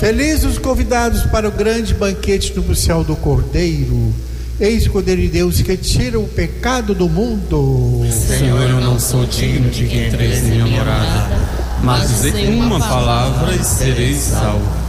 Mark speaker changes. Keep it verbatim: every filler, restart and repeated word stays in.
Speaker 1: Felizes os convidados para o grande banquete nupcial do Cordeiro. Eis o Cordeiro de Deus que tira o pecado do mundo.
Speaker 2: Senhor, eu não sou digno de que entreis em minha morada, mas dizei uma palavra e serei salvo.